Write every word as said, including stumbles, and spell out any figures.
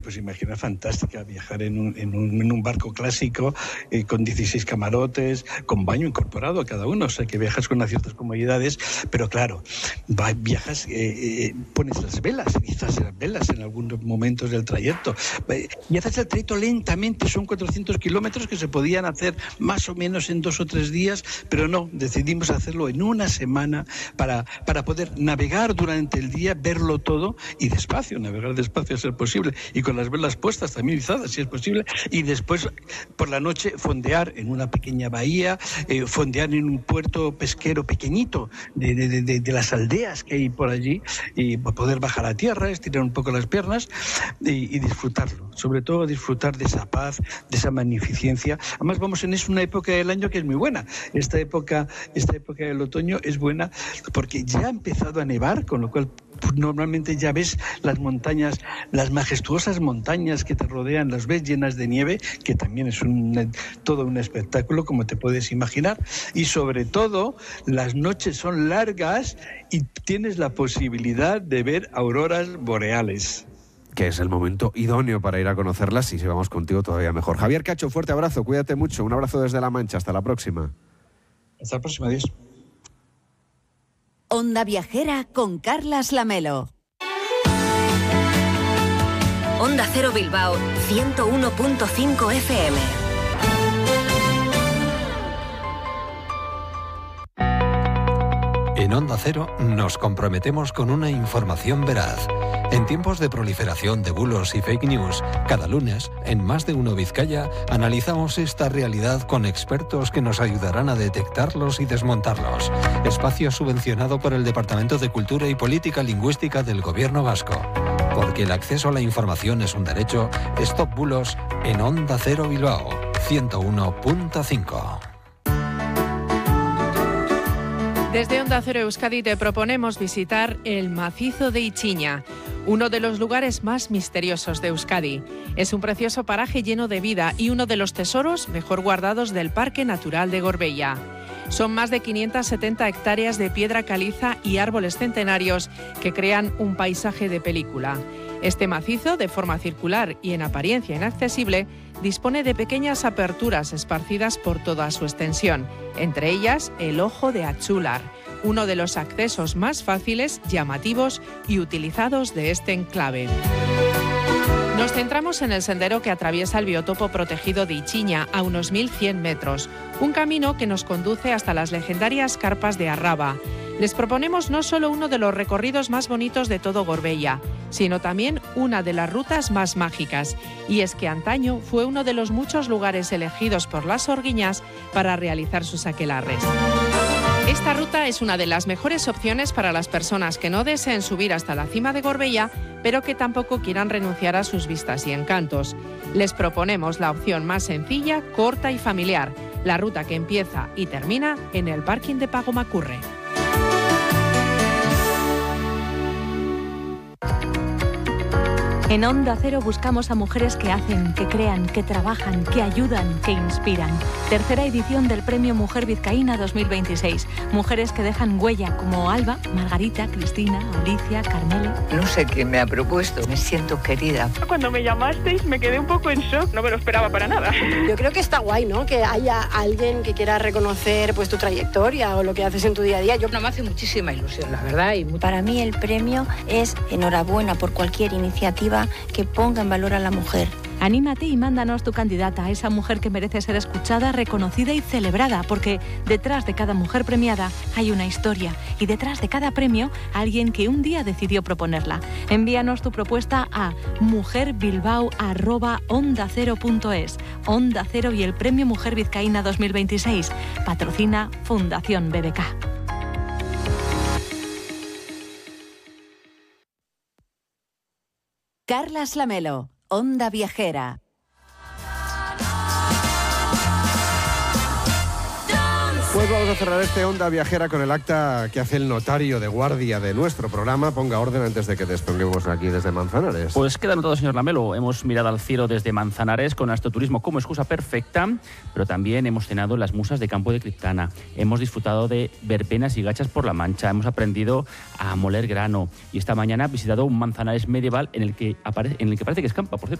Pues imagina, fantástica, viajar en un, en un, en un barco clásico eh, con dieciséis camarotes, con baño incorporado a cada uno, o sea que viajas con unas ciertas comodidades, pero claro, va, viajas, eh, eh, pones las velas, quizás las velas en algunos momentos del trayecto, y haces el trayecto lentamente, son cuatrocientos kilómetros que se podían hacer más o menos en dos o tres días, pero no, decidimos hacerlo en una semana para, para poder navegar durante el día, verlo todo y despacio, navegar despacio a ser posible, y con las velas puestas, también izadas si es posible, y después por la noche fondear en una pequeña bahía, eh, fondear en un puerto pesquero pequeñito de, de, de, de las aldeas que hay por allí, y poder bajar a tierra, estirar un poco las piernas y, y disfrutarlo, sobre todo disfrutar de esa paz, de esa magnificencia. Además vamos en es una época del año que es muy buena, esta época, esta época del otoño es buena porque ya ha empezado a nevar, con lo cual pues normalmente ya ves las montañas, las majestuosas montañas que te rodean, las ves llenas de nieve, que también es un, todo un espectáculo, como te puedes imaginar, y sobre todo las noches son largas y tienes la posibilidad de ver auroras boreales. Que es el momento idóneo para ir a conocerlas, y si vamos contigo todavía mejor. Javier Cacho, fuerte abrazo, cuídate mucho, un abrazo desde La Mancha, hasta la próxima. Hasta la próxima, adiós. Onda Viajera con Carlas Lamelo. Onda Cero Bilbao, ciento uno punto cinco F M. En Onda Cero nos comprometemos con una información veraz. En tiempos de proliferación de bulos y fake news, cada lunes, en Más de Uno Vizcaya, analizamos esta realidad con expertos que nos ayudarán a detectarlos y desmontarlos. Espacio subvencionado por el Departamento de Cultura y Política Lingüística del Gobierno Vasco. Porque el acceso a la información es un derecho, Stop Bulos en Onda Cero Bilbao, ciento uno punto cinco. Desde Onda Cero Euskadi te proponemos visitar el Macizo de Ichiña, uno de los lugares más misteriosos de Euskadi. Es un precioso paraje lleno de vida y uno de los tesoros mejor guardados del Parque Natural de Gorbella. Son más de quinientas setenta hectáreas de piedra caliza y árboles centenarios que crean un paisaje de película. Este macizo, de forma circular y en apariencia inaccesible, dispone de pequeñas aperturas esparcidas por toda su extensión, entre ellas el Ojo de Achular, uno de los accesos más fáciles, llamativos y utilizados de este enclave. Nos centramos en el sendero que atraviesa el biotopo protegido de Ichiña a unos mil cien metros, un camino que nos conduce hasta las legendarias carpas de Arraba. Les proponemos no solo uno de los recorridos más bonitos de todo Gorbella, sino también una de las rutas más mágicas, y es que antaño fue uno de los muchos lugares elegidos por las orguiñas para realizar sus aquelarres. Esta ruta es una de las mejores opciones para las personas que no deseen subir hasta la cima de Gorbella, pero que tampoco quieran renunciar a sus vistas y encantos. Les proponemos la opción más sencilla, corta y familiar, la ruta que empieza y termina en el parking de Pagomacurre. En Onda Cero buscamos a mujeres que hacen, que crean, que trabajan, que ayudan, que inspiran. Tercera edición del Premio Mujer Vizcaína dos mil veintiséis. Mujeres que dejan huella como Alba, Margarita, Cristina, Alicia, Carmela. No sé qué me ha propuesto, me siento querida. Cuando me llamasteis me quedé un poco en shock, no me lo esperaba para nada. Yo creo que está guay, ¿no? Que haya alguien que quiera reconocer pues tu trayectoria o lo que haces en tu día a día. Yo no me hace muchísima ilusión, la verdad. Y muy... Para mí el premio es enhorabuena por cualquier iniciativa que ponga en valor a la mujer. Anímate y mándanos tu candidata, a esa mujer que merece ser escuchada, reconocida y celebrada, porque detrás de cada mujer premiada hay una historia y detrás de cada premio alguien que un día decidió proponerla. Envíanos tu propuesta a mujerbilbao arroba onda cero punto es. Onda Cero y el Premio Mujer Vizcaína dos mil veintiséis. Patrocina Fundación B B K. Carlas Lamelo, Onda Viajera. Pues vamos a cerrar este Onda Viajera con el acta que hace el notario de guardia de nuestro programa. Ponga orden antes de que despeguemos aquí desde Manzanares. Pues queda anotado, señor Lamelo. Hemos mirado al cielo desde Manzanares con Astroturismo como excusa perfecta, pero también hemos cenado en las musas de Campo de Criptana. Hemos disfrutado de verbenas y gachas por la Mancha. Hemos aprendido a moler grano. Y esta mañana he visitado un Manzanares medieval en el que, apare- en el que parece que escampa, por cierto.